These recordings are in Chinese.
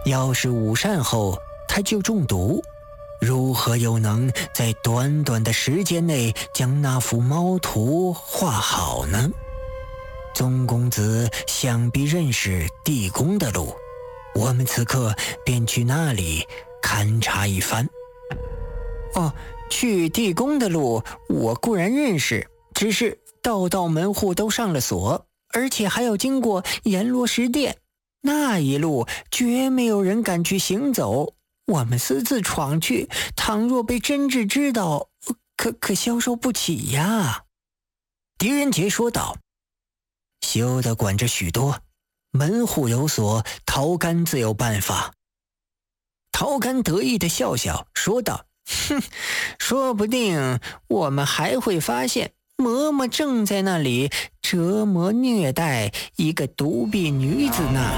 要是午膳后他就中毒，如何又能在短短的时间内将那幅猫图画好呢？宗公子想必认识地宫的路，我们此刻便去那里勘察一番。去地宫的路我固然认识，只是道道门户都上了锁，而且还要经过阎罗石殿，那一路绝没有人敢去行走。我们私自闯去，倘若被真挚知道，可消受不起呀。狄仁杰说道。休得管着许多，门户有锁，陶干自有办法。陶干得意地笑笑说道，说不定我们还会发现嬷嬷正在那里折磨虐待一个独臂女子呢。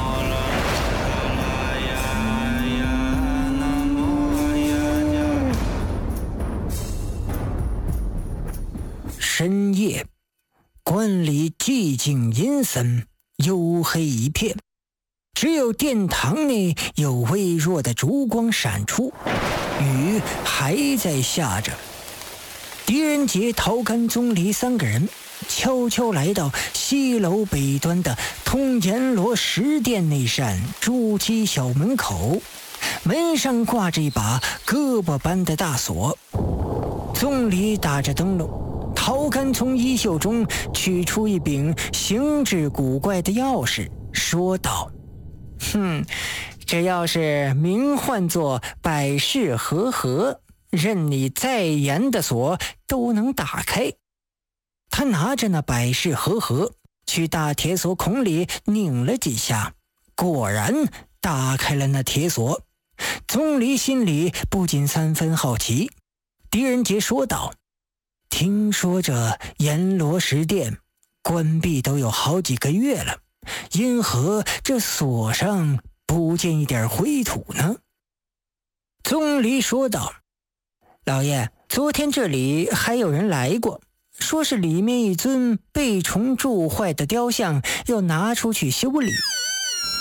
深夜，观里寂静阴森，幽黑一片，只有殿堂内有微弱的烛光闪出，雨还在下着。狄仁杰、陶干、宗离三个人悄悄来到西楼北端的通阎罗石殿那扇朱漆小门口，门上挂着一把胳膊般的大锁。宗离打着灯笼，陶干从衣袖中取出一柄形制古怪的钥匙，说道，这钥匙名唤作百世和合，任你再严的锁都能打开。他拿着那百世和合去大铁锁孔里拧了几下，果然打开了那铁锁。宗离心里不禁三分好奇。狄仁杰说道，听说这阎罗石殿关闭都有好几个月了，因何这锁上不见一点灰土呢？宗离说道，老爷，昨天这里还有人来过，说是里面一尊被虫蛀坏的雕像要拿出去修理，